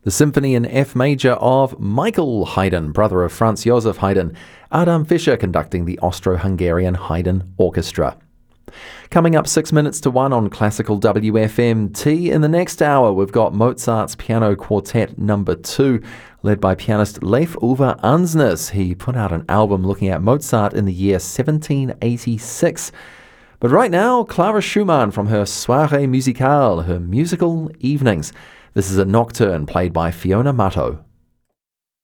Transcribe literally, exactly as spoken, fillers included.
The Symphony in F major of Michael Haydn, brother of Franz Josef Haydn, Adam Fischer conducting the Austro-Hungarian Haydn Orchestra. Coming up six minutes to one on Classical W F M T. In the next hour, we've got Mozart's Piano Quartet number two, led by pianist Leif Ove Ansnes. He put out an album looking at Mozart in the year seventeen eighty-six. But right now, Clara Schumann from her Soirée Musicale, her musical evenings. This is a nocturne played by Fiona Matto.